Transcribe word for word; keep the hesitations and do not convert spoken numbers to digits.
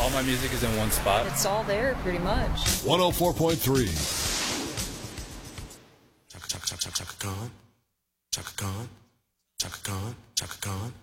All my music is in one spot. It's all there, pretty much. one oh four point three. Chaka Chaka Chaka Chaka Khan. Chaka Khan. Chaka Khan. Chaka Khan.